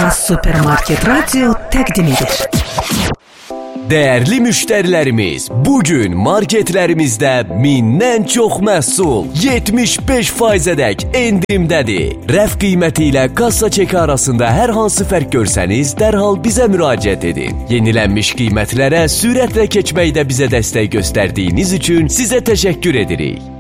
Aras Supermarket Radio təqdim edir. Değerli müşterilerimiz, bugün marketlerimizde 1000'den çox məhsul 75%dək endimdədir. Rəf qiyməti ilə kassa çeki arasında hər hansı fərq görsəniz, dərhal bizə müraciət edin. Yenilənmiş qiymətlərə sürətlə keçməkdə bizə dəstək göstərdiyiniz üçün sizə təşəkkür edirik.